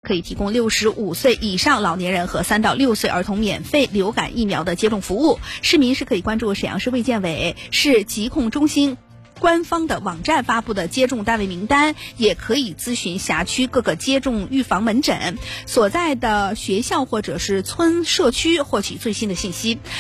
可以提供65岁以上老年人和3到6岁儿童免费流感疫苗的接种服务。市民是可以关注沈阳市卫健委市疾控中心官方的网站发布的接种单位名单，也可以咨询辖区各个接种预防门诊所在的学校或者是村社区获取最新的信息。